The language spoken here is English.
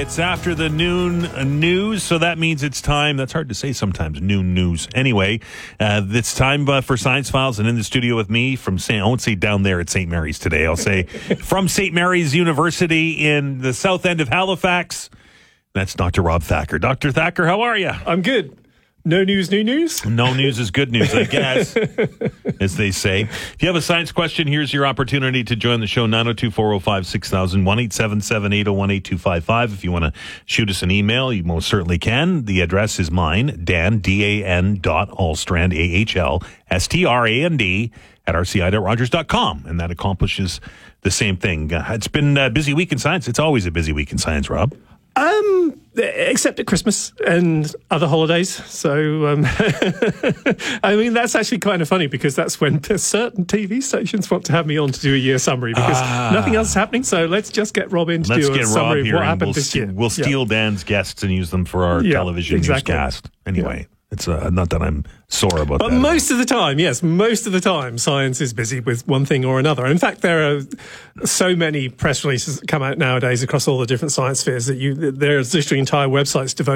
It's after the noon news, so that means it's time. That's hard to say sometimes, noon news. Anyway, it's time for Science Files, and in the studio with me I won't say down there at St. Mary's today. I'll say from St. Mary's University in the south end of Halifax. That's Dr. Rob Thacker. Dr. Thacker, how are you? I'm good. No news, new news? No news is good news, I guess, as they say. If you have a science question, here's your opportunity to join the show, 902-405-6000, 1-877-801-8255. If you want to shoot us an email, you most certainly can. The address is mine, Dan, Dan.Ahlstrand, AHLSTRAND, at rci.rogers.com, and that accomplishes the same thing. It's been a busy week in science. It's always a busy week in science, Rob. Except at Christmas and other holidays. So, I mean, that's actually kind of funny because that's when certain TV stations want to have me on to do a year summary because nothing else is happening. So let's just get Rob in to do a summary of what happened this year. We'll steal Dan's guests and use them for our television newscast. Anyway. It's not that I'm sore about that. But most of the time, science is busy with one thing or another. In fact, there are so many press releases that come out nowadays across all the different science spheres that there's literally entire websites devoted